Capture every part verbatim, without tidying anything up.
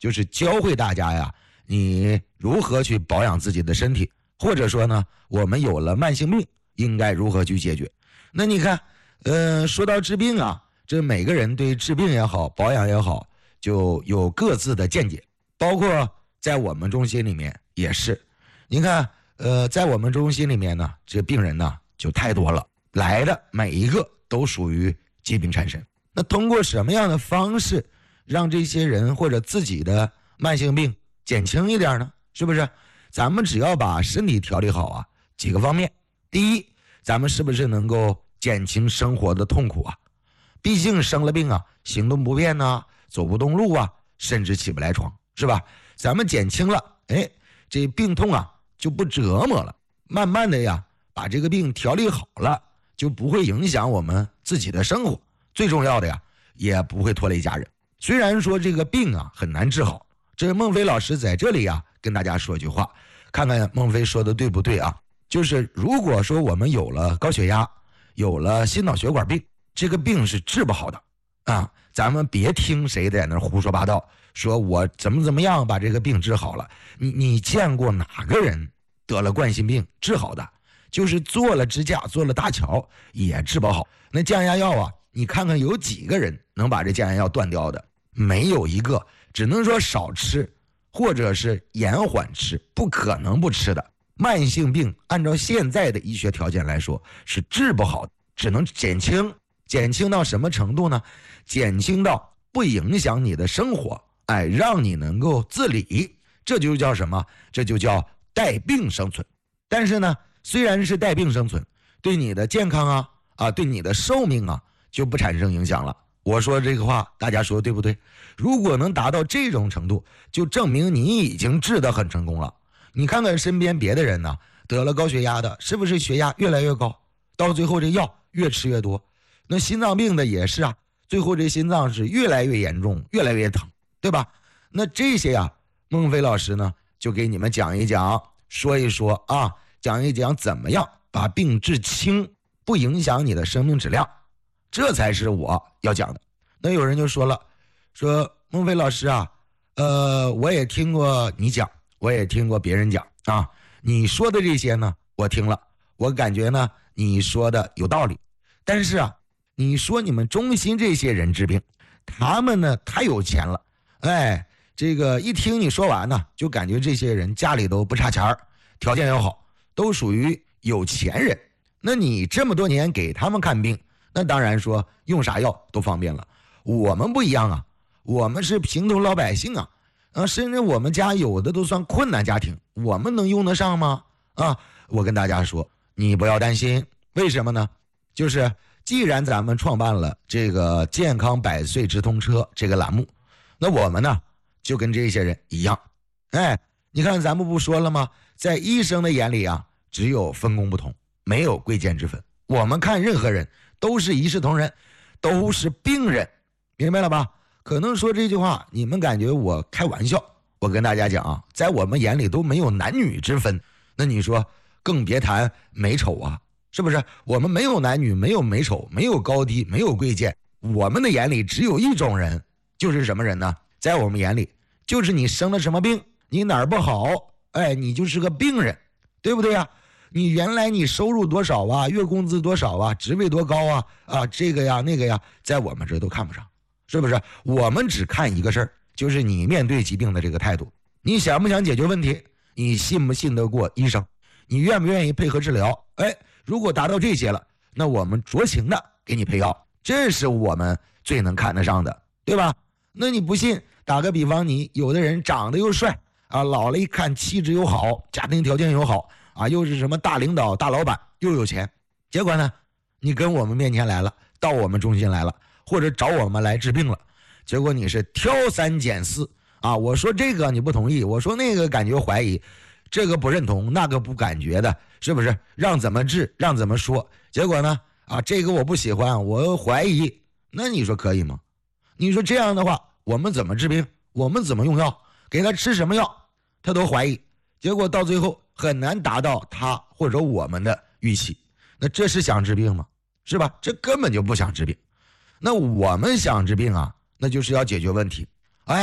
就是教会大家呀，你如何去保养自己的身体，或者说呢，我们有了慢性病应该如何去解决。那你看，呃，说到治病啊，这每个人对治病也好，保养也好，就有各自的见解，包括在我们中心里面也是。你看，呃，在我们中心里面呢，这病人呢就太多了，来的每一个都属于疾病缠身。那通过什么样的方式让这些人或者自己的慢性病减轻一点呢？是不是？咱们只要把身体调理好啊，几个方面。第一，咱们是不是能够减轻生活的痛苦啊？毕竟生了病啊，行动不便啊，走不动路啊，甚至起不来床，是吧？咱们减轻了，哎，这病痛啊就不折磨了。慢慢的呀，把这个病调理好了，就不会影响我们自己的生活。最重要的呀，也不会拖累家人。虽然说这个病啊很难治好，这孟非老师在这里啊跟大家说一句话，看看孟非说的对不对啊？就是如果说我们有了高血压，有了心脑血管病，这个病是治不好的啊！咱们别听谁在那胡说八道，说我怎么怎么样把这个病治好了。你你见过哪个人得了冠心病治好的？就是做了支架，做了搭桥也治不好。那降压药啊，你看看有几个人能把这降压药断掉的？没有一个，只能说少吃，或者是延缓吃，不可能不吃的。慢性病按照现在的医学条件来说是治不好的，只能减轻。减轻到什么程度呢？减轻到不影响你的生活，哎，让你能够自理，这就叫什么？这就叫带病生存。但是呢，虽然是带病生存，对你的健康啊啊，对你的寿命啊就不产生影响了。我说这个话，大家说对不对？如果能达到这种程度，就证明你已经治得很成功了。你看看身边别的人呢，得了高血压的，是不是血压越来越高？到最后这药越吃越多。那心脏病的也是啊，最后这心脏是越来越严重，越来越疼，对吧？那这些啊，孟非老师呢就给你们讲一讲，说一说啊，讲一讲怎么样把病治轻，不影响你的生命质量，这才是我要讲的。那有人就说了，说孟非老师啊，呃，我也听过你讲，我也听过别人讲啊，你说的这些呢，我听了，我感觉呢你说的有道理，但是啊，你说你们中心这些人治病，他们呢太有钱了，哎，这个一听你说完呢，就感觉这些人家里都不差钱儿，条件又好，都属于有钱人。那你这么多年给他们看病，那当然说用啥药都方便了。我们不一样啊，我们是平头老百姓啊，啊，甚至我们家有的都算困难家庭，我们能用得上吗？啊，我跟大家说，你不要担心，为什么呢？就是既然咱们创办了这个健康百岁直通车这个栏目，那我们呢就跟这些人一样，哎，你看咱们不说了吗？在医生的眼里啊，只有分工不同，没有贵贱之分。我们看任何人都是一视同仁，都是病人，明白了吧？可能说这句话你们感觉我开玩笑，我跟大家讲啊，在我们眼里都没有男女之分，那你说更别谈美丑啊，是不是？我们没有男女，没有美丑，没有高低，没有贵贱，我们的眼里只有一种人，就是什么人呢？在我们眼里就是你生了什么病，你哪儿不好，哎，你就是个病人，对不对啊？你原来你收入多少啊，月工资多少啊，职位多高啊，啊，这个呀那个呀，在我们这都看不上，是不是？我们只看一个事儿，就是你面对疾病的这个态度，你想不想解决问题，你信不信得过医生，你愿不愿意配合治疗，哎，如果达到这些了，那我们酌情的给你配药，这是我们最能看得上的，对吧？那你不信，打个比方，你有的人长得又帅啊，老了一看气质又好，家庭条件又好啊，又是什么大领导大老板，又有钱，结果呢你跟我们面前来了，到我们中心来了，或者找我们来治病了，结果你是挑三拣四啊，我说这个你不同意，我说那个感觉怀疑，这个不认同，那个不感觉的，是不是？让怎么治让怎么说，结果呢啊，这个我不喜欢，我怀疑，那你说可以吗？你说这样的话我们怎么治病，我们怎么用药，给他吃什么药他都怀疑，结果到最后很难达到他或者我们的预期，那这是想治病吗？是吧？这根本就不想治病。那我们想治病啊，那就是要解决问题，哎，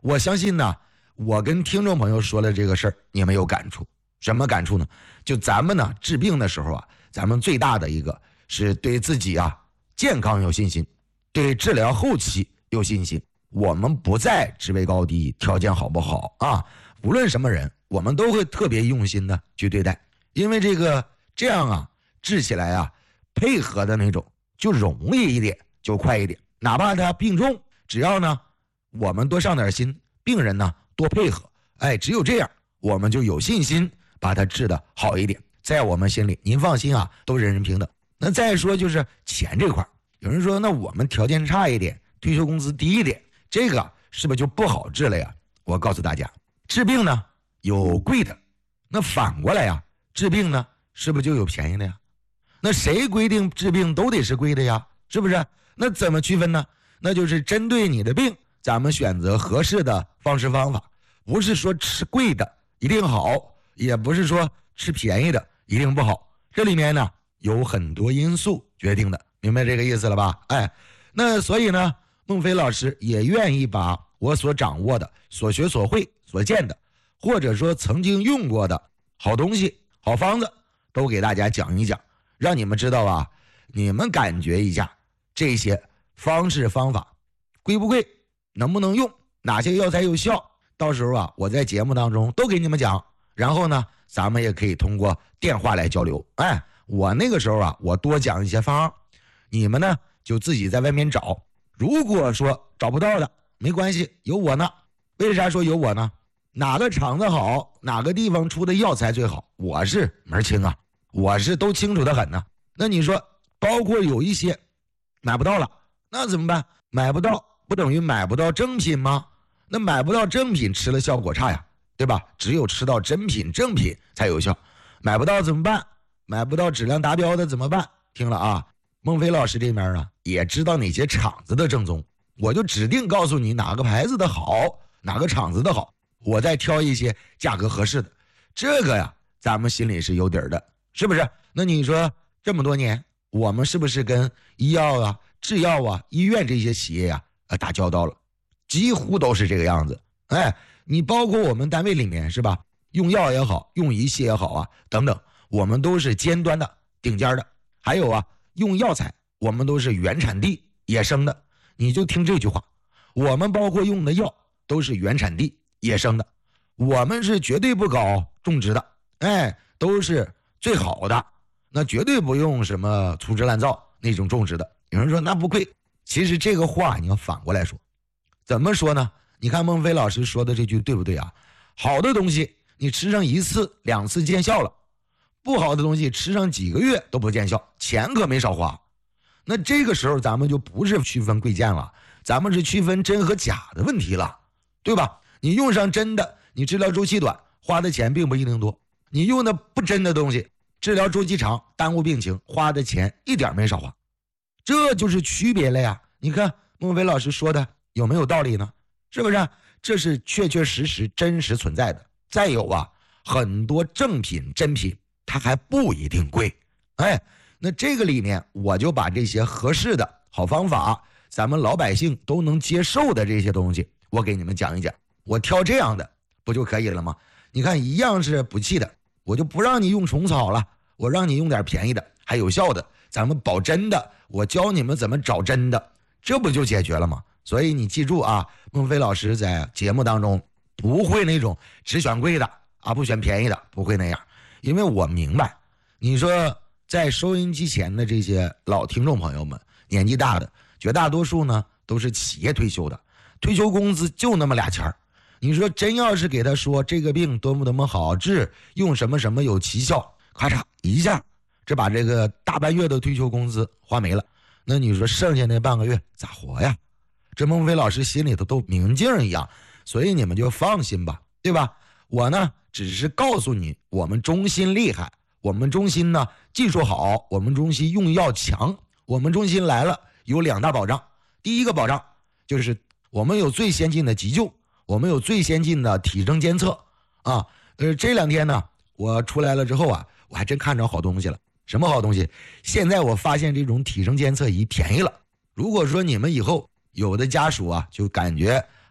我相信呢，我跟听众朋友说了这个事儿，你们有感触。什么感触呢？就咱们呢治病的时候啊，咱们最大的一个是对自己啊健康有信心，对治疗后期有信心。我们不在职位高低、条件好不好啊，无论什么人，我们都会特别用心的去对待，因为这个这样啊治起来啊配合的那种就容易一点，就快一点。哪怕他病重，只要呢我们多上点心，病人呢多配合，哎，只有这样我们就有信心把它治得好一点。在我们心里，您放心啊，都人人平等。那再说就是钱这块，有人说那我们条件差一点，退休工资低一点，这个是不是就不好治了呀？我告诉大家，治病呢有贵的，那反过来呀，治病呢是不是就有便宜的呀？那谁规定治病都得是贵的呀？是不是？那怎么区分呢？那就是针对你的病，咱们选择合适的方式方法，不是说吃贵的一定好，也不是说吃便宜的一定不好，这里面呢有很多因素决定的，明白这个意思了吧？哎，那所以呢，孟非老师也愿意把我所掌握的、所学所会、所见的，或者说曾经用过的好东西、好方子，都给大家讲一讲，让你们知道啊，你们感觉一下这些方式方法贵不贵，能不能用，哪些药材有效，到时候啊，我在节目当中都给你们讲。然后呢，咱们也可以通过电话来交流。哎，我那个时候啊，我多讲一些方，你们呢就自己在外面找。如果说找不到的，没关系，有我呢。为啥说有我呢？哪个厂子好，哪个地方出的药材最好，我是门清啊，我是都清楚的很呢。那你说，包括有一些买不到了，那怎么办？买不到不等于买不到正品吗？那买不到正品，吃了效果差呀，对吧？只有吃到真品正品才有效。买不到怎么办？买不到质量达标的怎么办？听了啊，孟非老师这边啊也知道哪些厂子的正宗，我就指定告诉你哪个牌子的好，哪个厂子的好，我再挑一些价格合适的。这个呀，咱们心里是有底儿的，是不是？那你说这么多年，我们是不是跟医药啊、制药啊、医院这些企业呀、啊、打交道了？几乎都是这个样子。哎，你包括我们单位里面是吧？用药也好，用仪器也好啊，等等，我们都是尖端的、顶尖的。还有啊，用药材，我们都是原产地、野生的。你就听这句话，我们包括用的药都是原产地、野生的，我们是绝对不搞种植的，哎，都是最好的，那绝对不用什么粗制滥造那种种植的。有人说那不贵，其实这个话你要反过来说，怎么说呢？你看孟非老师说的这句对不对啊？好的东西你吃上一次两次见效了，不好的东西吃上几个月都不见效，钱可没少花。那这个时候咱们就不是区分贵贱了，咱们是区分真和假的问题了，对吧？你用上真的，你治疗周期短，花的钱并不一定多；你用的不真的东西，治疗周期长，耽误病情，花的钱一点没少花。这就是区别了呀。你看孟非老师说的有没有道理呢？是不是？这是确确实实真实存在的。再有啊，很多正品真品它还不一定贵。哎，那这个里面我就把这些合适的好方法，咱们老百姓都能接受的这些东西，我给你们讲一讲。我挑这样的不就可以了吗？你看一样是补气的，我就不让你用虫草了，我让你用点便宜的还有效的，咱们保真的，我教你们怎么找真的，这不就解决了吗？所以你记住啊，孟非老师在节目当中不会那种只选贵的啊，不选便宜的，不会那样。因为我明白，你说在收音机前的这些老听众朋友们，年纪大的绝大多数呢都是企业退休的，退休工资就那么俩钱儿。你说真要是给他说这个病多么多么好治，用什么什么有奇效，咔嚓一下这把这个大半月的退休工资花没了，那你说剩下那半个月咋活呀？这孟非老师心里头都明镜一样，所以你们就放心吧，对吧？我呢只是告诉你，我们中心厉害，我们中心呢技术好，我们中心用药强，我们中心来了有两大保障。第一个保障就是我们有最先进的急救，我们有最先进的体征监测啊。呃，这两天呢我出来了之后啊，我还真看着好东西了。什么好东西？现在我发现这种体征监测仪便宜了。如果说你们以后有的家属啊就感觉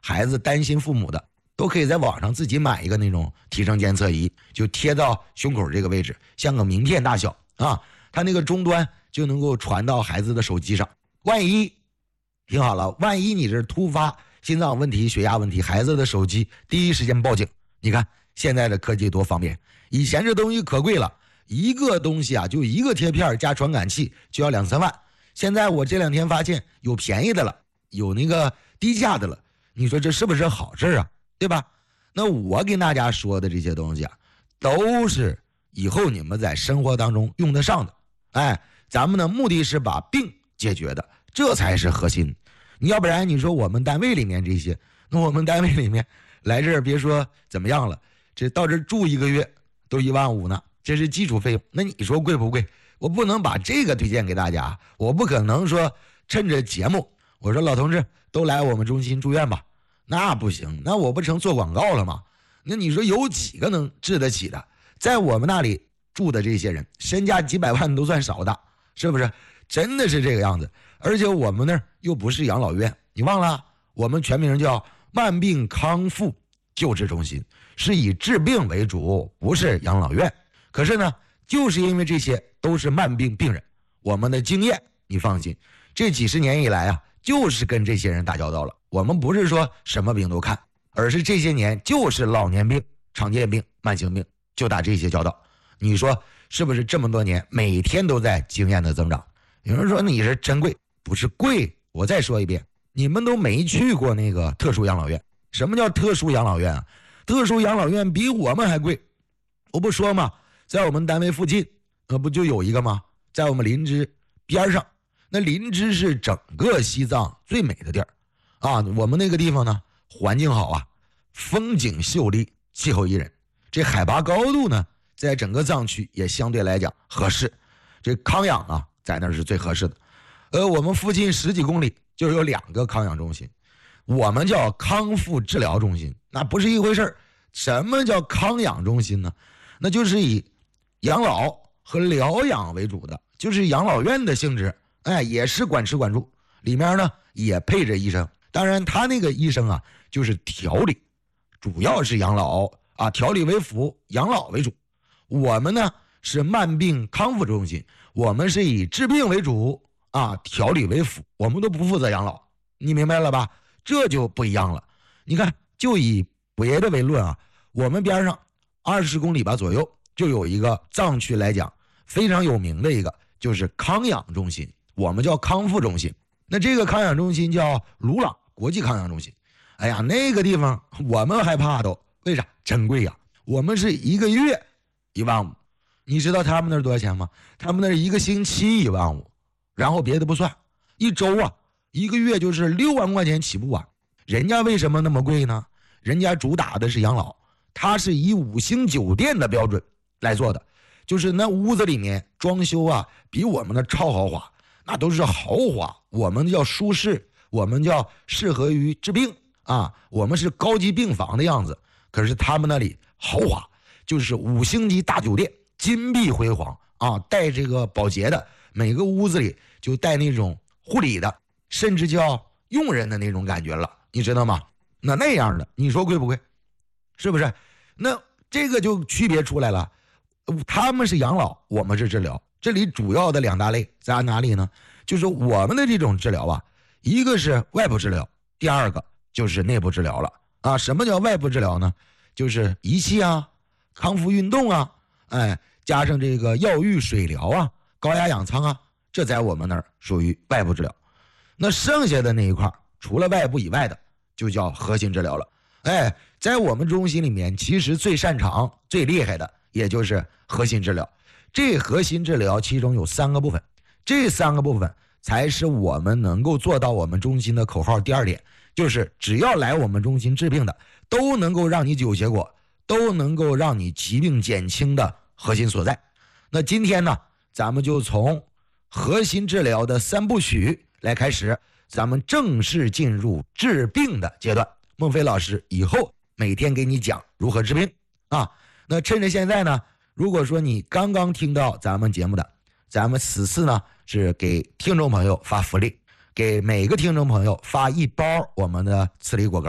孩子担心父母的，都可以在网上自己买一个那种体征监测仪，就贴到胸口这个位置，像个名片大小啊，它那个终端就能够传到孩子的手机上。万一听好了，万一你是突发心脏问题、血压问题，孩子的手机第一时间报警。你看现在的科技多方便，以前这东西可贵了，一个东西啊，就一个贴片加传感器就要两三万。现在我这两天发现有便宜的了，有那个低价的了，你说这是不是好事啊？对吧？那我跟大家说的这些东西啊，都是以后你们在生活当中用得上的。哎，咱们的目的是把病解决的，这才是核心。你要不然你说我们单位里面这些，那我们单位里面来这儿别说怎么样了，这到这住一个月都一万五呢，这是基础费用。那你说贵不贵？我不能把这个推荐给大家，我不可能说趁着节目我说老同志都来我们中心住院吧，那不行，那我不成做广告了吗？那你说有几个能治得起的？在我们那里住的这些人身价几百万都算少的，是不是？真的是这个样子。而且我们那儿又不是养老院，你忘了我们全名叫慢病康复救治中心，是以治病为主，不是养老院。可是呢，就是因为这些都是慢病病人，我们的经验你放心，这几十年以来啊，就是跟这些人打交道了。我们不是说什么病都看，而是这些年就是老年病、常见病、慢性病就打这些交道。你说是不是这么多年每天都在经验的增长？有人说你是真贵，不是贵。我再说一遍，你们都没去过那个特殊养老院。什么叫特殊养老院啊？特殊养老院比我们还贵。我不说嘛，在我们单位附近那不就有一个吗？在我们林芝边上，那林芝是整个西藏最美的地儿啊。我们那个地方呢，环境好啊，风景秀丽，气候宜人，这海拔高度呢，在整个藏区也相对来讲合适。这康养啊，在那是最合适的。呃，我们附近十几公里就有两个康养中心，我们叫康复治疗中心，那不是一回事儿。什么叫康养中心呢？那就是以养老和疗养为主的，就是养老院的性质。哎，也是管吃管住，里面呢也配着医生。当然他那个医生啊，就是调理，主要是养老啊，调理为辅，养老为主。我们呢是慢病康复中心，我们是以治病为主啊，调理为辅，我们都不负责养老。你明白了吧？这就不一样了。你看，就以别的为论啊，我们边上二十公里吧左右就有一个藏区来讲非常有名的一个，就是康养中心，我们叫康复中心。那这个康养中心叫鲁朗国际康养中心。哎呀，那个地方我们还怕都，为啥？真贵呀！我们是一个月一万五，你知道他们那儿多少钱吗？他们那儿一个星期一万五，然后别的不算，一周啊，一个月就是六万块钱起步啊。人家为什么那么贵呢？人家主打的是养老，他是以五星酒店的标准来做的，就是那屋子里面装修啊，比我们的超豪华，那都是豪华，我们叫舒适，我们叫适合于治病啊，我们是高级病房的样子。可是他们那里豪华，就是五星级大酒店，金碧辉煌啊，带这个保洁的，每个屋子里就带那种护理的，甚至叫佣人的那种感觉了，你知道吗？那那样的，你说贵不贵？是不是？那这个就区别出来了，他们是养老，我们是治疗。这里主要的两大类在哪里呢？就是我们的这种治疗啊，一个是外部治疗，第二个就是内部治疗了啊。什么叫外部治疗呢？就是仪器啊，康复运动啊，哎，加上这个药浴水疗啊，高压氧舱啊，这在我们那儿属于外部治疗。那剩下的那一块，除了外部以外的，就叫核心治疗了。哎，在我们中心里面，其实最擅长、最厉害的，也就是核心治疗。这核心治疗其中有三个部分，这三个部分才是我们能够做到我们中心的口号。第二点就是只要来我们中心治病的，都能够让你有结果，都能够让你疾病减轻的核心所在。那今天呢，咱们就从核心治疗的三部曲来开始，咱们正式进入治病的阶段。孟非老师以后每天给你讲如何治病啊。那趁着现在呢，如果说你刚刚听到咱们节目的，咱们此次呢是给听众朋友发福利，给每个听众朋友发一包我们的磁力果干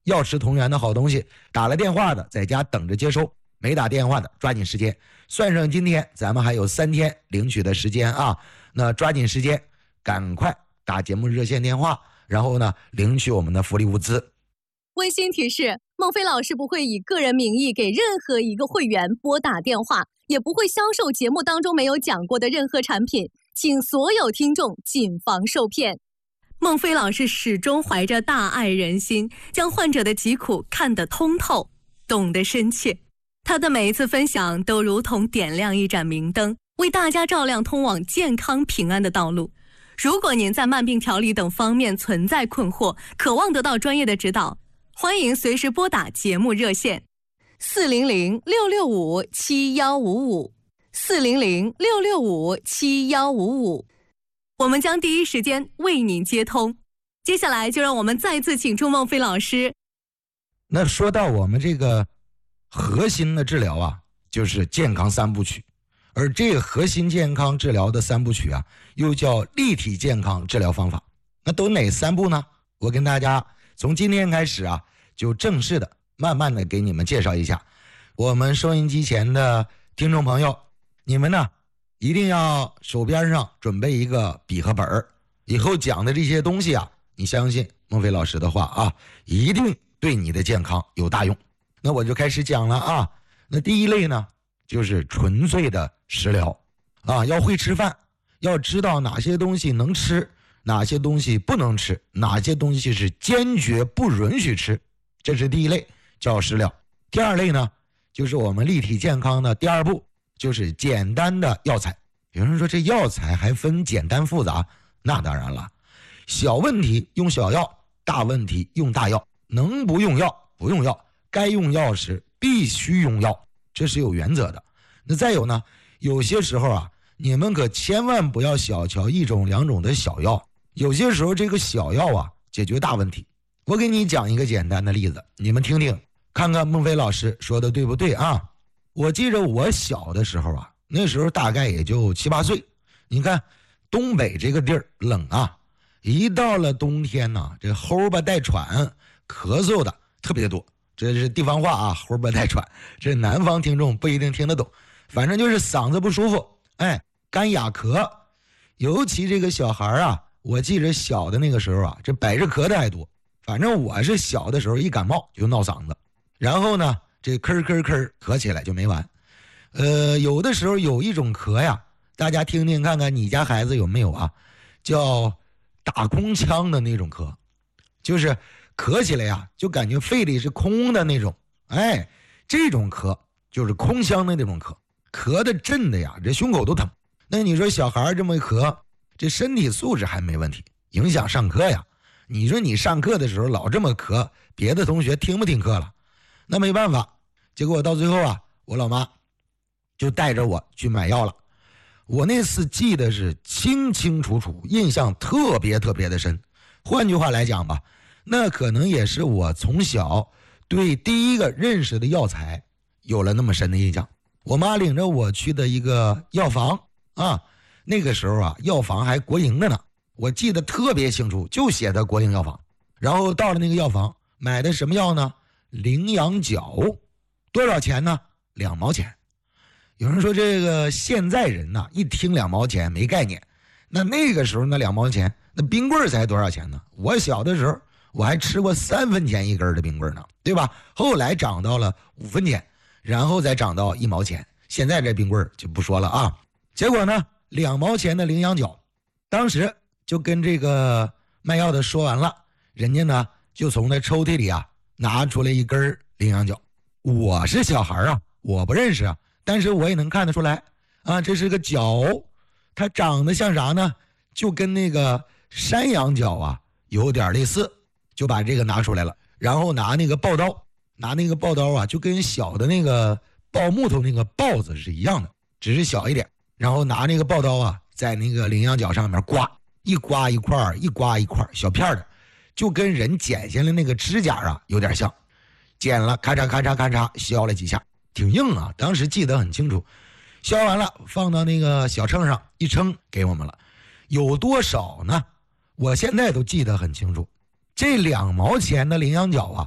药食同源的好东西，打了电话的在家等着接收，没打电话的抓紧时间，算上今天咱们还有三天领取的时间啊，那抓紧时间赶快打节目热线电话，然后呢领取我们的福利物资。 温馨提示，孟非老师不会以个人名义给任何一个会员拨打电话，也不会销售节目当中没有讲过的任何产品，请所有听众谨防受骗。孟非老师始终怀着大爱人心，将患者的疾苦看得通透，懂得深切。他的每一次分享都如同点亮一盏明灯，为大家照亮通往健康平安的道路。如果您在慢病调理等方面存在困惑，渴望得到专业的指导，欢迎随时拨打节目热线四零零六六五七幺五五四零零六六五七幺五五，我们将第一时间为您接通。接下来就让我们再次请出孟非老师。 那说到我们这个核心的治疗啊，就是健康三部曲，而这个核心健康治疗的三部曲啊，又叫立体健康治疗方法。那都哪三步呢？我跟大家从今天开始啊，就正式的慢慢的给你们介绍一下。我们收音机前的听众朋友，你们呢一定要手边上准备一个笔和本儿，以后讲的这些东西啊，你相信孟非老师的话啊，一定对你的健康有大用。那我就开始讲了啊。那第一类呢，就是纯粹的食疗啊，要会吃饭，要知道哪些东西能吃，哪些东西不能吃，哪些东西是坚决不允许吃，这是第一类，叫食疗。第二类呢，就是我们立体健康的第二步，就是简单的药材。有人说这药材还分简单复杂，那当然了，小问题用小药，大问题用大药，能不用药不用药，该用药时必须用药，这是有原则的。那再有呢，有些时候啊，你们可千万不要小瞧一种两种的小药，有些时候这个小药啊解决大问题。我给你讲一个简单的例子，你们听听看看孟非老师说的对不对啊？我记着我小的时候啊，那时候大概也就七八岁，你看东北这个地儿冷啊，一到了冬天呢、啊，这齁吧带喘咳嗽的特别多，这是地方话啊，齁吧带喘，这南方听众不一定听得懂，反正就是嗓子不舒服，哎，干哑咳。尤其这个小孩啊，我记着小的那个时候啊，这百日咳的还多。反正我是小的时候一感冒就闹嗓子，然后呢这咳咳咳咳起来就没完。呃，有的时候有一种咳呀，大家听听看看你家孩子有没有啊，叫打空腔的那种咳，就是咳起来呀就感觉肺里是空的那种，哎，这种咳就是空腔的那种咳，咳的震的呀这胸口都疼。那你说小孩这么一咳，这身体素质还没问题，影响上课呀。你说你上课的时候老这么咳，别的同学听不听课了？那没办法，结果到最后啊，我老妈就带着我去买药了。我那次记得是清清楚楚，印象特别特别的深。换句话来讲吧，那可能也是我从小对第一个认识的药材有了那么深的印象。我妈领着我去的一个药房啊，那个时候啊，药房还国营的呢。我记得特别清楚，就写的国营药房。然后到了那个药房，买的什么药呢？羚羊角，多少钱呢？两毛钱。有人说这个现在人呐、啊，一听两毛钱没概念。那那个时候那两毛钱，那冰棍才多少钱呢？我小的时候我还吃过三分钱一根的冰棍呢，对吧？后来涨到了五分钱，然后再涨到一毛钱。现在这冰棍就不说了啊。结果呢，两毛钱的羚羊角，当时就跟这个卖药的说完了，人家呢就从那抽屉里啊拿出来一根羚羊角。我是小孩啊，我不认识啊，但是我也能看得出来啊，这是个角，它长得像啥呢？就跟那个山羊角啊有点类似，就把这个拿出来了，然后拿那个刨刀，拿那个刨刀啊，就跟小的那个刨木头那个刨子是一样的，只是小一点，然后拿那个刨刀啊，在那个羚羊角上面刮。一刮一块一刮一块小片的，就跟人剪下来那个指甲啊有点像，剪了咔嚓咔嚓咔嚓削了几下，挺硬啊，当时记得很清楚。削完了放到那个小秤上一称给我们了，有多少呢？我现在都记得很清楚，这两毛钱的羚羊角啊，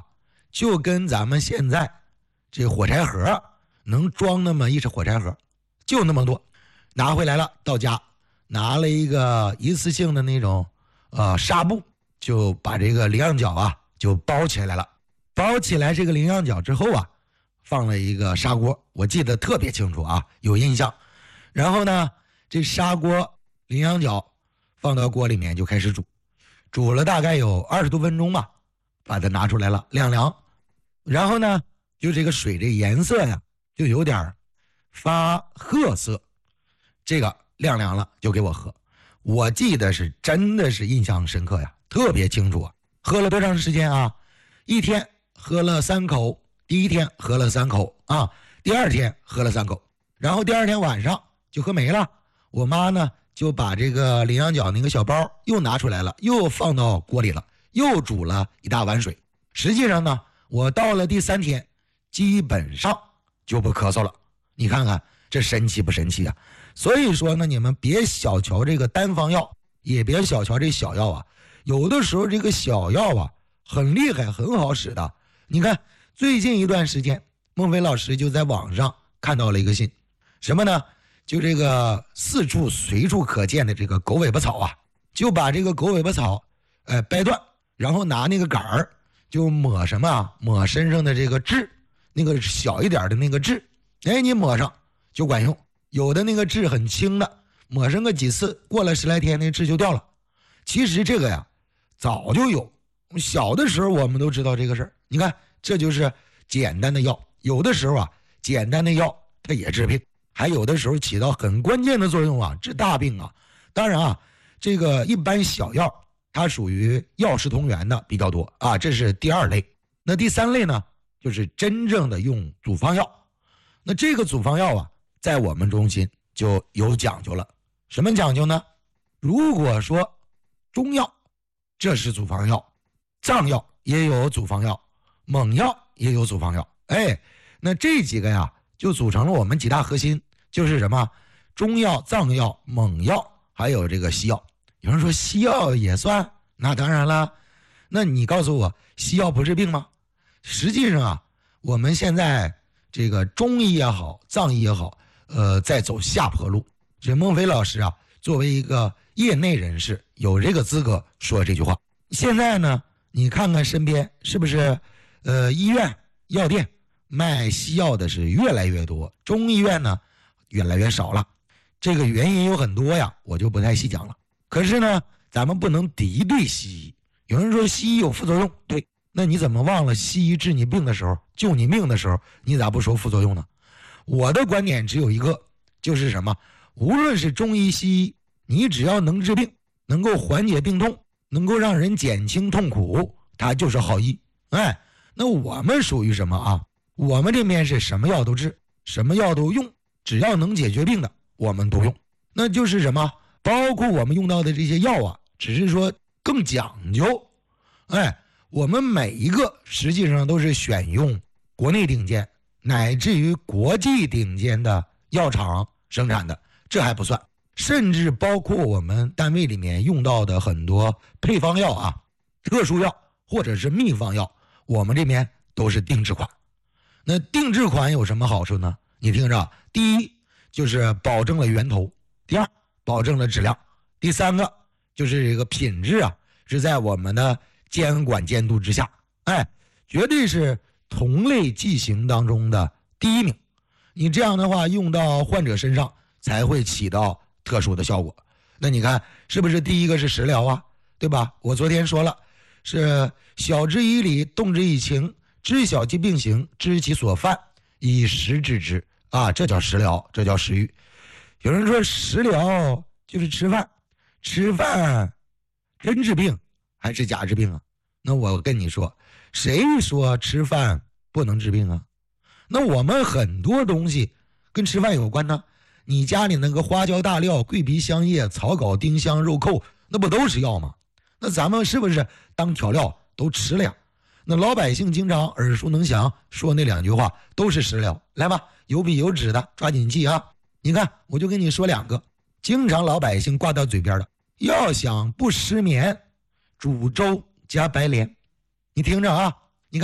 就跟咱们现在这火柴盒能装那么一只火柴盒，就那么多，拿回来了，到家拿了一个一次性的那种呃纱布，就把这个羚羊角啊就包起来了。包起来这个羚羊角之后啊，放了一个砂锅，我记得特别清楚啊，有印象。然后呢，这砂锅羚羊角放到锅里面就开始煮，煮了大概有二十多分钟吧，把它拿出来了晾凉。然后呢，就这个水这颜色呀，就有点发褐色，这个晾凉了就给我喝。我记得是真的是印象深刻呀，特别清楚啊。喝了多长时间啊？一天喝了三口，第一天喝了三口啊，第二天喝了三口，然后第二天晚上就喝没了。我妈呢就把这个羚羊角那个小包又拿出来了，又放到锅里了，又煮了一大碗水。实际上呢，我到了第三天基本上就不咳嗽了。你看看这神奇不神奇啊？所以说呢，你们别小瞧这个单方药，也别小瞧这小药啊。有的时候这个小药啊很厉害，很好使的。你看最近一段时间，孟非老师就在网上看到了一个信，什么呢？就这个四处随处可见的这个狗尾巴草啊，就把这个狗尾巴草呃掰断，然后拿那个杆儿就抹什么啊？抹身上的这个痣，那个小一点的那个痣，哎，你抹上就管用。有的那个痣很轻的，抹上个几次，过了十来天那痣就掉了。其实这个呀早就有，小的时候我们都知道这个事儿。你看这就是简单的药，有的时候啊简单的药它也治病，还有的时候起到很关键的作用啊，治大病啊。当然啊，这个一般小药它属于药食同源的比较多啊，这是第二类。那第三类呢，就是真正的用组方药。那这个组方药啊，在我们中心就有讲究了。什么讲究呢？如果说中药这是组方药，藏药也有组方药，蒙药也有组方药，哎，那这几个呀就组成了我们几大核心，就是什么中药、藏药、蒙药，还有这个西药。有人说西药也算，那当然了。那你告诉我，西药不治病吗？实际上啊，我们现在这个中医也好，藏医也好，呃，在走下坡路。这孟非老师啊，作为一个业内人士，有这个资格说这句话。现在呢，你看看身边是不是，呃，医院、药店卖西药的是越来越多，中医院呢越来越少了。这个原因有很多呀，我就不太细讲了。可是呢，咱们不能敌对西医。有人说西医有副作用，对，那你怎么忘了西医治你病的时候，救你命的时候，你咋不说副作用呢？我的观点只有一个，就是什么？无论是中医西医，你只要能治病，能够缓解病痛，能够让人减轻痛苦，它就是好医。哎，那我们属于什么啊？我们这边是什么药都治，什么药都用，只要能解决病的我们都用。那就是什么？包括我们用到的这些药啊，只是说更讲究。哎，我们每一个实际上都是选用国内顶尖乃至于国际顶尖的药厂生产的，这还不算，甚至包括我们单位里面用到的很多配方药啊、特殊药或者是秘方药，我们这边都是定制款。那定制款有什么好处呢？你听着，第一就是保证了源头，第二保证了质量，第三个就是这个品质啊是在我们的监管监督之下，哎，绝对是同类剂型当中的第一名。你这样的话用到患者身上才会起到特殊的效果。那你看是不是第一个是食疗啊，对吧？我昨天说了，是晓之以理，动之以情，知晓其病形，知其所犯，以食治之啊，这叫食疗，这叫食欲。有人说食疗就是吃饭，吃饭真治病还是假治病啊？那我跟你说，谁说吃饭不能治病啊？那我们很多东西跟吃饭有关呢。你家里那个花椒大料、桂皮香叶、草稿丁香、肉蔻，那不都是药吗？那咱们是不是当调料都吃了呀？那老百姓经常耳熟能详说那两句话都是食疗。来吧，有笔有纸的抓紧记啊！你看我就跟你说两个经常老百姓挂到嘴边的，要想不失眠，煮粥加白莲。你听着啊，你看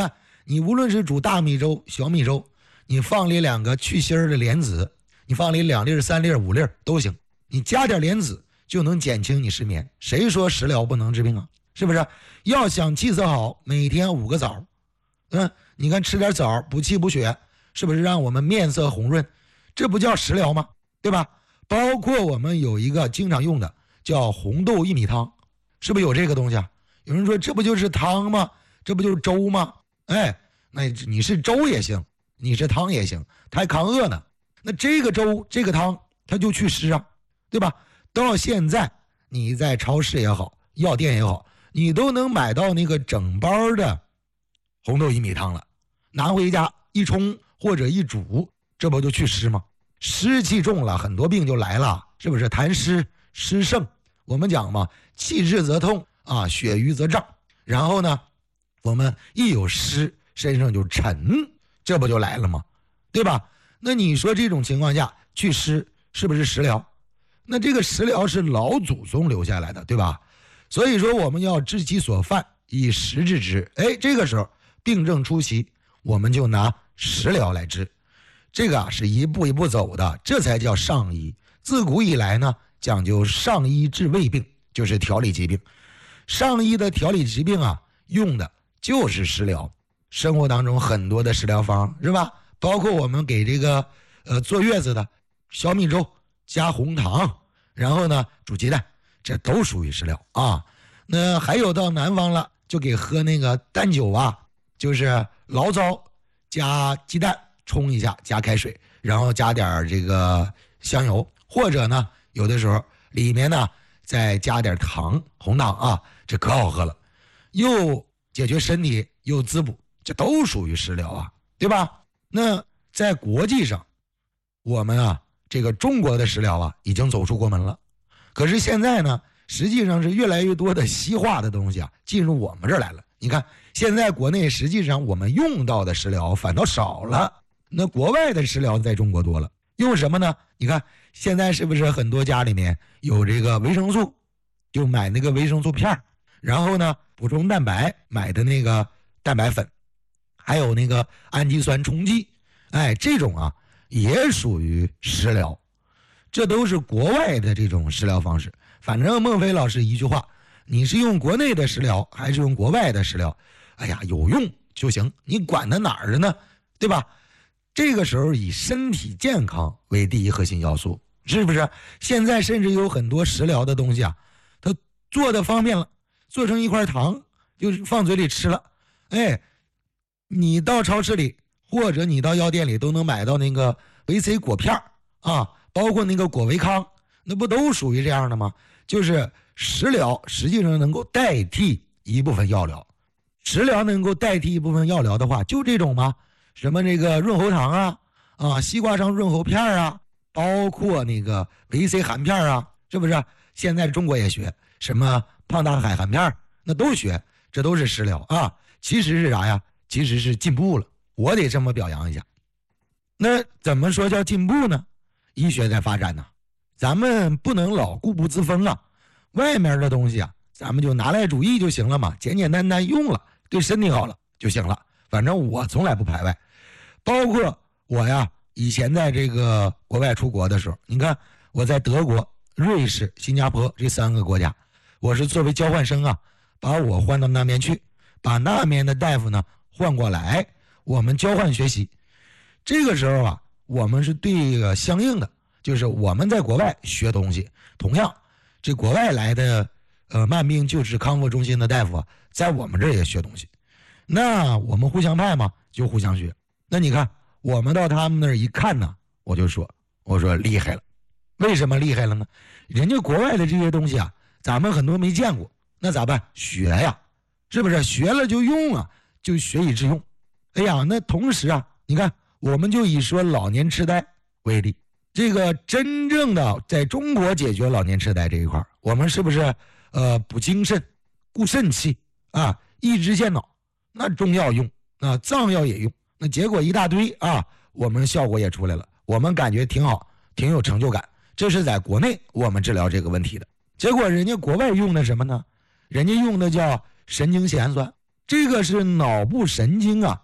你无论是煮大米粥、小米粥，你放里两个去芯儿的莲子，你放里两粒、三粒、五粒都行，你加点莲子就能减轻你失眠。谁说食疗不能治病啊？是不是？要想气色好，每天五个枣，嗯，你看吃点枣补气补血，是不是让我们面色红润？这不叫食疗吗？对吧？包括我们有一个经常用的叫红豆薏米汤，是不是有这个东西啊？有人说这不就是汤吗？这不就是粥吗？哎，那你是粥也行，你是汤也行，它还抗饿呢。那这个粥这个汤它就祛湿啊，对吧？到现在你在超市也好，药店也好，你都能买到那个整包的红豆薏米汤了，拿回家一冲或者一煮，这不就祛湿吗？湿气重了，很多病就来了，是不是？痰湿湿盛，我们讲嘛，气滞则痛啊，血瘀则胀。然后呢，我们一有湿，身上就沉，这不就来了吗？对吧？那你说这种情况下祛湿是不是食疗？那这个食疗是老祖宗留下来的，对吧？所以说我们要知其所犯，以食治之。哎，这个时候病症初期，我们就拿食疗来治。这个啊是一步一步走的，这才叫上医。自古以来呢，讲究上医治未病，就是调理疾病。上医的调理疾病啊，用的就是食疗。生活当中很多的食疗方是吧？包括我们给这个呃坐月子的小米粥加红糖，然后呢煮鸡蛋，这都属于食疗啊。那还有到南方了，就给喝那个蛋酒啊，就是醪糟加鸡蛋冲一下，加开水，然后加点这个香油，或者呢有的时候里面呢再加点糖，红糖啊，这可好喝了，又解决身体又滋补，这都属于食疗啊，对吧？那在国际上，我们啊这个中国的食疗啊已经走出国门了，可是现在呢，实际上是越来越多的西化的东西啊进入我们这儿来了。你看现在国内实际上我们用到的食疗反倒少了，那国外的食疗在中国多了。用什么呢？你看现在是不是很多家里面有这个维生素，就买那个维生素片，然后呢补充蛋白买的那个蛋白粉，还有那个氨基酸冲剂，哎，这种啊也属于食疗。这都是国外的这种食疗方式。反正孟非老师一句话，你是用国内的食疗还是用国外的食疗，哎呀，有用就行，你管它哪儿的呢，对吧？这个时候以身体健康为第一核心要素，是不是？现在甚至有很多食疗的东西啊，它做的方便了，做成一块糖就是放嘴里吃了，哎，你到超市里或者你到药店里都能买到那个维 C 果片啊，包括那个果维康，那不都属于这样的吗？就是食疗实际上能够代替一部分药疗。食疗能够代替一部分药疗的话，就这种吗？什么这个润喉糖啊，啊，西瓜上润喉片啊，包括那个维 C 含片啊，是不是？现在中国也学什么胖大海含片，那都学，这都是食疗啊。其实是啥呀？其实是进步了，我得这么表扬一下。那怎么说叫进步呢？医学在发展呢，咱们不能老固步自封啊。外面的东西啊，咱们就拿来主义就行了嘛，简简单单用了，对身体好了就行了。反正我从来不排外。包括我呀，以前在这个国外出国的时候，你看我在德国、瑞士、新加坡这三个国家，我是作为交换生啊，把我换到那边去，把那边的大夫呢换过来，我们交换学习。这个时候啊，我们是对这个相应的，就是我们在国外学东西，同样这国外来的呃慢病救治康复中心的大夫啊，在我们这儿也学东西，那我们互相派嘛，就互相学。那你看我们到他们那儿一看呢，我就说我说厉害了。为什么厉害了呢？人家国外的这些东西啊，咱们很多没见过，那咋办？学呀，是不是？学了就用啊，就学以致用。哎呀，那同时啊，你看我们就以说老年痴呆为例，这个真正的在中国解决老年痴呆这一块，我们是不是呃补精肾、固肾气啊，益智健脑？那中药用，啊藏药也用，那结果一大堆啊，我们效果也出来了，我们感觉挺好，挺有成就感。这是在国内我们治疗这个问题的。结果人家国外用的什么呢？人家用的叫神经酰氨酸，这个是脑部神经啊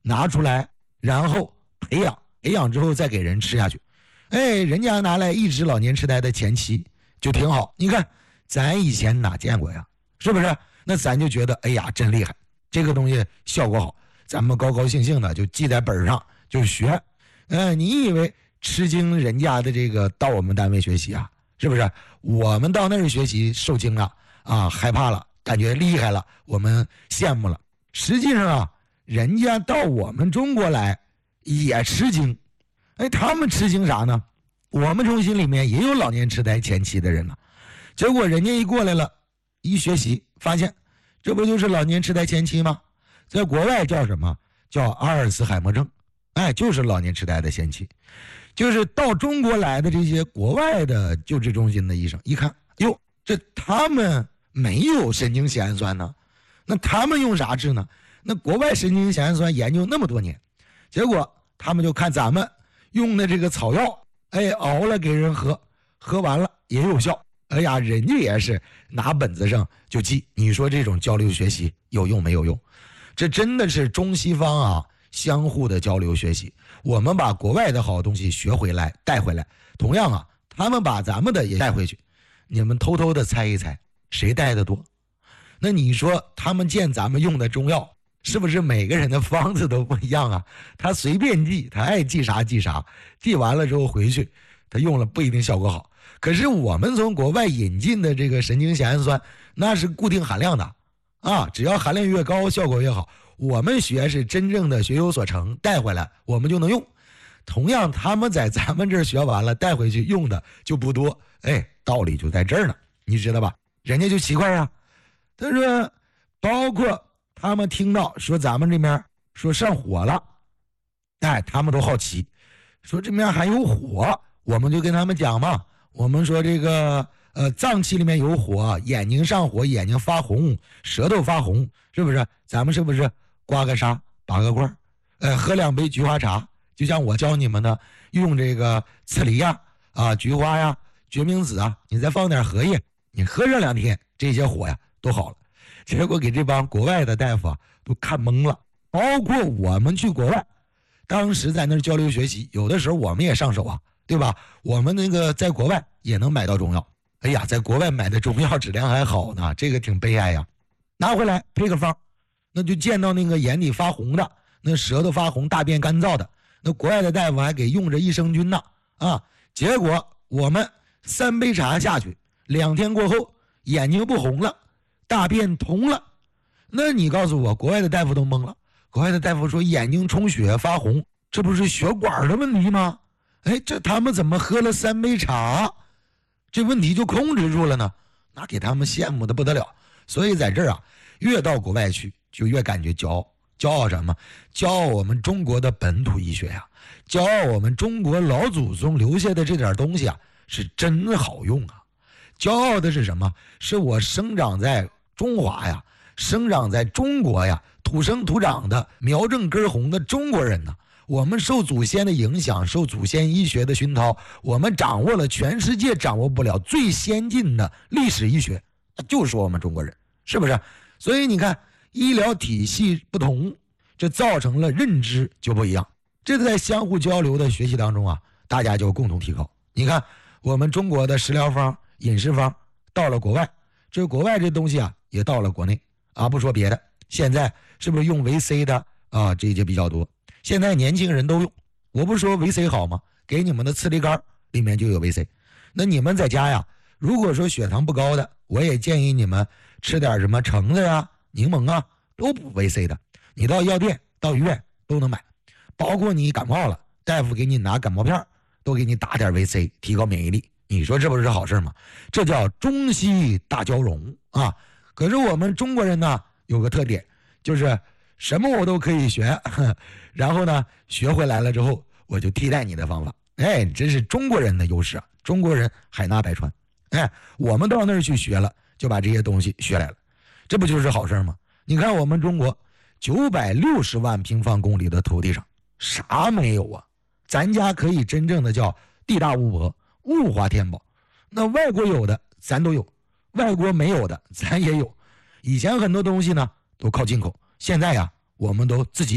拿出来，然后培养，培养之后再给人吃下去。哎，人家拿来抑制老年痴呆的前期就挺好。你看咱以前哪见过呀，是不是？那咱就觉得哎呀真厉害，这个东西效果好，咱们高高兴兴的就记在本上就学。呃，你以为吃惊人家的这个到我们单位学习啊，是不是？我们到那儿学习受惊了啊，害怕了，感觉厉害了，我们羡慕了。实际上啊，人家到我们中国来也吃惊。哎，他们吃惊啥呢？我们中心里面也有老年痴呆前期的人了，结果人家一过来了，一学习发现这不就是老年痴呆前期吗？在国外叫什么？叫阿尔茨海默症。哎，就是老年痴呆的先期。就是到中国来的这些国外的救治中心的医生一看，哟，这他们没有神经酰胺酸呢，那他们用啥治呢？那国外神经酰胺酸研究那么多年，结果他们就看咱们用的这个草药，哎，熬了给人喝，喝完了也有效。哎呀，人家也是拿本子上就记。你说这种交流学习有用没有用？这真的是中西方啊相互的交流学习。我们把国外的好东西学回来带回来，同样啊，他们把咱们的也带回去。你们偷偷的猜一猜，谁带的多？那你说他们见咱们用的中药，是不是每个人的方子都不一样啊？他随便记，他爱记啥记啥，记完了之后回去他用了不一定效果好。可是我们从国外引进的这个神经酰胺酸，那是固定含量的啊，只要含量越高效果越好。我们学是真正的学有所成，带回来我们就能用。同样他们在咱们这儿学完了带回去用的就不多。哎，道理就在这儿呢，你知道吧？人家就奇怪啊，他说包括他们听到说咱们这边说上火了，哎，他们都好奇，说这边还有火。我们就跟他们讲嘛，我们说这个呃脏器里面有火，眼睛上火，眼睛发红，舌头发红，是不是？咱们是不是刮个痧，拔个罐，呃，喝两杯菊花茶，就像我教你们的，用这个刺梨呀、啊菊花呀、决明子啊，你再放点荷叶，你喝上两天，这些火呀都好了。结果给这帮国外的大夫啊都看懵了，包括我们去国外，当时在那儿交流学习，有的时候我们也上手啊，对吧？我们那个在国外也能买到中药。哎呀，在国外买的中药质量还好呢，这个挺悲哀呀。拿回来配个方，那就见到那个眼底发红的，那舌头发红，大便干燥的，那国外的大夫还给用着益生菌呢啊！结果我们三杯茶下去，两天过后眼睛不红了，大便通了。那你告诉我，国外的大夫都懵了。国外的大夫说眼睛充血发红，这不是血管的问题吗？哎，这他们怎么喝了三杯茶，这问题就控制住了呢？那给他们羡慕的不得了。所以在这儿啊，越到国外去就越感觉骄傲。骄傲什么？骄傲我们中国的本土医学呀、啊，骄傲我们中国老祖宗留下的这点东西啊，是真好用啊。骄傲的是什么？是我生长在中华呀，生长在中国呀，土生土长的苗正根红的中国人呢。我们受祖先的影响，受祖先医学的熏陶，我们掌握了全世界掌握不了最先进的历史医学，就是我们中国人，是不是？所以你看，医疗体系不同，这造成了认知就不一样。这个在相互交流的学习当中啊，大家就共同提高。你看，我们中国的食疗方、饮食方到了国外，这国外这东西啊也到了国内啊。不说别的，现在是不是用维 C 的啊？这些比较多。现在年轻人都用，我不是说维 C 好吗？给你们的刺梨干里面就有维 C。那你们在家呀，如果说血糖不高的，我也建议你们吃点什么橙子呀、柠檬啊，都补维 C 的。你到药店、到医院都能买，包括你感冒了，大夫给你拿感冒片，都给你打点维 C， 提高免疫力。你说这不是好事吗？这叫中西大交融啊！可是我们中国人呢，有个特点，就是什么我都可以学，然后呢，学回来了之后，我就替代你的方法。哎，这是中国人的优势啊！中国人海纳百川，哎，我们到那儿去学了，就把这些东西学来了，这不就是好事吗？你看我们中国九百六十万平方公里的土地上，啥没有啊？咱家可以真正的叫地大物博，物华天宝。那外国有的咱都有，外国没有的咱也有。以前很多东西呢都靠进口，现在呀我们都自己有了，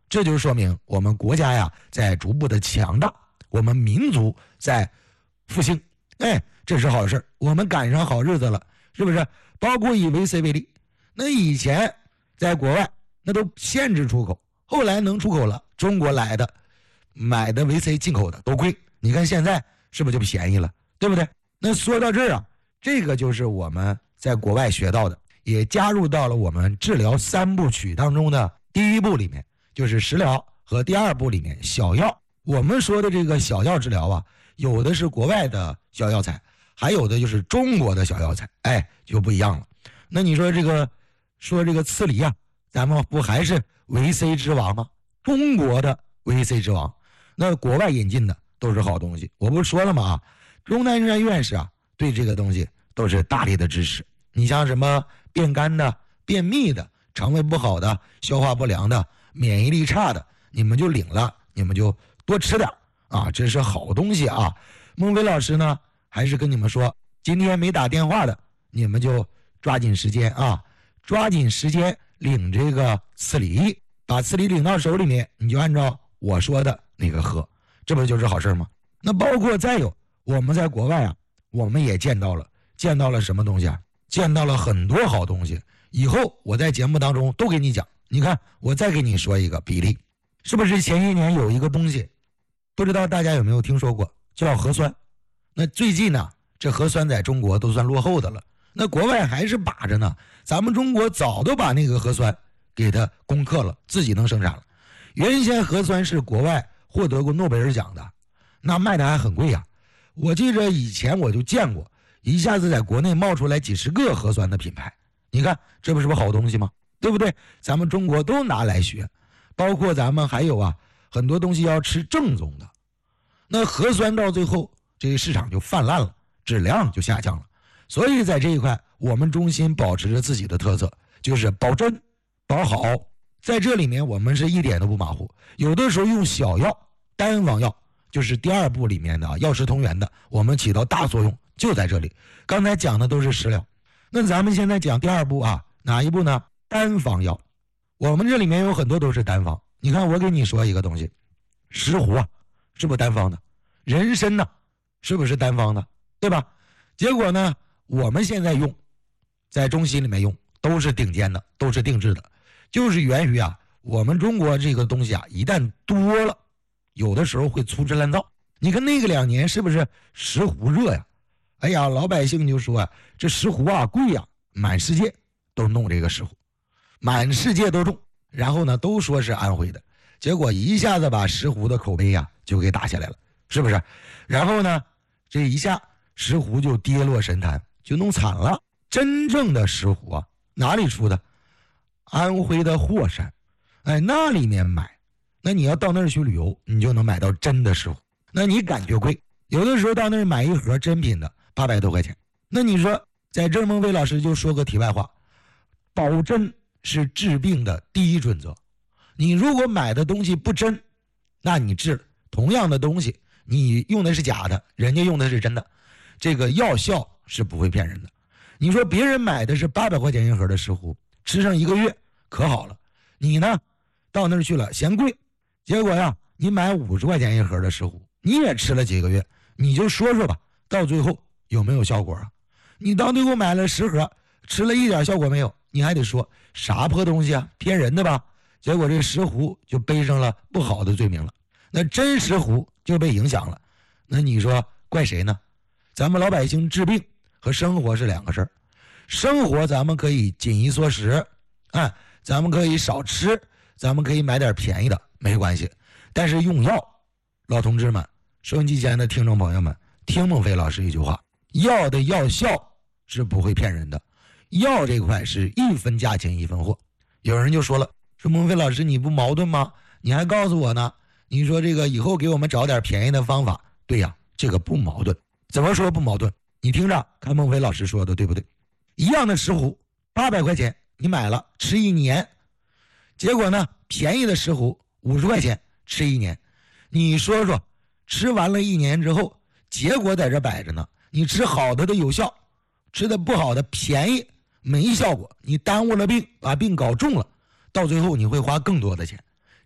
这就说明我们国家呀在逐步的强大，我们民族在复兴。哎，这是好事，我们赶上好日子了，是不是？包括以维 C 为例，那以前在国外那都限制出口，后来能出口了，中国来的买的维 C 进口的都贵，你看现在是不是就便宜了，对不对？那说到这儿啊，这个就是我们在国外学到的，也加入到了我们治疗三部曲当中的第一步里面，就是食疗，和第二步里面小药。我们说的这个小药治疗啊，有的是国外的小药材，还有的就是中国的小药材，哎，就不一样了。那你说这个说这个刺梨啊，咱们不还是维 C 之王吗？中国的维 C 之王，那国外引进的都是好东西。我不是说了吗？啊，钟南山院士啊，对这个东西都是大力的支持。你像什么便干的、便秘的、肠胃不好的、消化不良的、免疫力差的，你们就领了，你们就多吃点啊，这是好东西啊。孟非老师呢，还是跟你们说，今天没打电话的，你们就抓紧时间啊，抓紧时间领这个刺梨，把刺梨领到手里面，你就按照我说的那个喝，这不就是好事吗？那包括再有，我们在国外啊，我们也见到了，见到了什么东西啊？见到了很多好东西。以后我在节目当中都给你讲。你看，我再给你说一个比例，是不是前些年有一个东西，不知道大家有没有听说过，叫核酸？那最近呢，这核酸在中国都算落后的了，那国外还是把着呢。咱们中国早都把那个核酸给它攻克了，自己能生产了。原先核酸是国外获得过诺贝尔奖的，那卖的还很贵呀。我记着以前我就见过，一下子在国内冒出来几十个核酸的品牌，你看这不是不好东西吗？对不对？咱们中国都拿来学，包括咱们还有啊很多东西要吃正宗的。那核酸到最后这个市场就泛滥了，质量就下降了。所以在这一块，我们中心保持着自己的特色，就是保真保好。在这里面我们是一点都不马虎，有的时候用小药单方药，就是第二步里面的啊药食同源的，我们起到大作用就在这里。刚才讲的都是食疗，那咱们现在讲第二步啊，哪一步呢？单方药。我们这里面有很多都是单方。你看我给你说一个东西，石斛啊，是不是单方的？人参呢，是不是单方的？对吧？结果呢，我们现在用在中西里面用都是顶尖的，都是定制的，就是源于啊我们中国这个东西啊一旦多了，有的时候会粗制滥造。你看那个两年是不是石斛热呀？哎呀，老百姓就说啊，这石斛啊贵呀，满世界都弄这个石斛，满世界都种，然后呢都说是安徽的，结果一下子把石斛的口碑呀就给打下来了，是不是？然后呢这一下石斛就跌落神坛，就弄惨了。真正的石斛啊，哪里出的？安徽的霍山，哎，那里面买，那你要到那儿去旅游，你就能买到真的石斛。那你感觉贵，有的时候到那儿买一盒真品的八百多块钱。那你说，在这儿孟非老师就说个题外话，保真是治病的第一准则。你如果买的东西不真，那你治同样的东西，你用的是假的，人家用的是真的，这个药效是不会骗人的。你说别人买的是八百块钱一盒的石斛，吃上一个月可好了，你呢到那儿去了嫌贵，结果呀你买五十块钱一盒的石斛，你也吃了几个月，你就说说吧，到最后有没有效果啊？你到最后买了十盒，吃了一点效果没有，你还得说啥破东西啊，骗人的吧？结果这石斛就背上了不好的罪名了，那真石斛就被影响了。那你说怪谁呢？咱们老百姓治病和生活是两个事儿。生活咱们可以紧衣缩食，哎，咱们可以少吃，咱们可以买点便宜的，没关系。但是用药，老同志们，收音机前的听众朋友们，听孟非老师一句话，药的药效是不会骗人的，药这块是一分价钱一分货。有人就说了，说孟非老师你不矛盾吗？你还告诉我呢，你说这个以后给我们找点便宜的方法。对呀，这个不矛盾。怎么说不矛盾？你听着，看孟非老师说的对不对？一样的石斛八百块钱你买了吃一年，结果呢便宜的石斛五十块钱吃一年，你说说吃完了一年之后，结果在这摆着呢，你吃好的的有效，吃的不好的便宜没效果，你耽误了病，把病搞重了，到最后你会花更多的钱。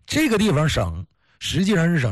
这个地方省实际上是省